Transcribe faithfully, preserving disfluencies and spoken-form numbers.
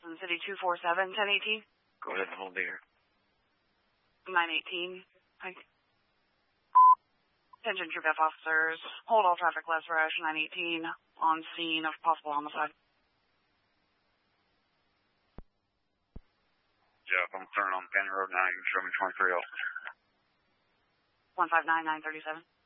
Dawson City, two four seven, ten eighteen. Go ahead and hold there. nine eighteen. Thank you. Attention Troop F officers. Hold all traffic less rush, nine eighteen. On scene of possible homicide. Jeff, I'm turning on Penny Road now. You can show me twenty-three officers. one five nine, nine thirty-seven.